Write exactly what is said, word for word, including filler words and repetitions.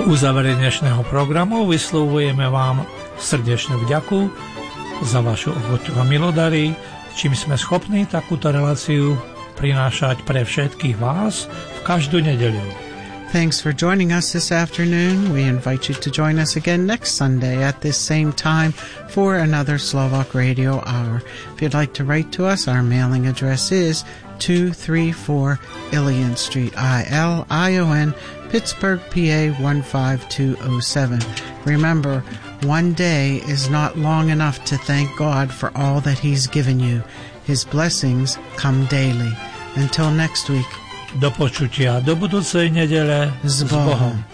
U závere dnešného programu vyslovujeme vám srdečnú vďaku za vašu ochotu a milodary, čím sme schopní takúto reláciu prinášať pre všetkých vás v každú nedeľu. Thanks for joining us this afternoon. We invite you to join us again next Sunday at this same time for another Slovak Radio Hour. If you'd like to write to us, our mailing address is two thirty-four Ilion Street, I L I O N, Pittsburgh, P A one five two oh seven. Remember, one day is not long enough to thank God for all that He's given you. His blessings come daily. Until next week. Do počutia do budúcej nedele s Bohom.